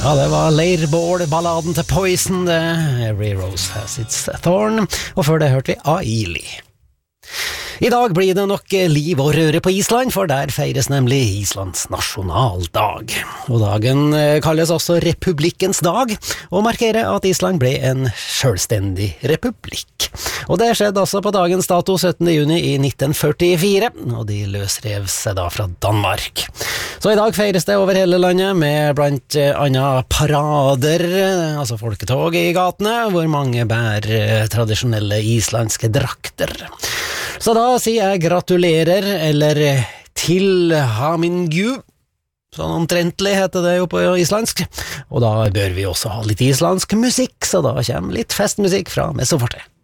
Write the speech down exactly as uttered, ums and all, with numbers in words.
Ja, det var Leirbål-balladen til Poison, det. Every rose has its thorn. Og før det hørte vi Aili. I dag blir det nok liv og røre på Island, for der feires nemlig Islands nasjonaldag. Og dagen kalles også Republikkens dag, og markerer at Island ble en selvstendig republikk. Og det skjedde også på dagens dato syttende juni i nitten førtifire, og de løsrev seg da fra Danmark. Så i dag feires det over hele landet med blant annet parader, altså folketog i gatene, hvor mange bærer tradisjonelle islandske drakter. Så da sier jeg gratulerer, eller til hamingju, sånn omtrentlig heter det jo på islandsk, og da bør vi også ha litt islandsk musikk, så da kommer litt festmusikk fra Messoforte.